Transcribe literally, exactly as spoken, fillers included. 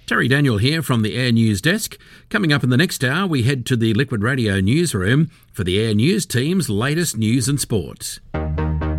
Terry Daniel here from the Air News Desk. Coming up in the next hour, we head to the Liquid Radio newsroom for the Air News team's latest news and sport.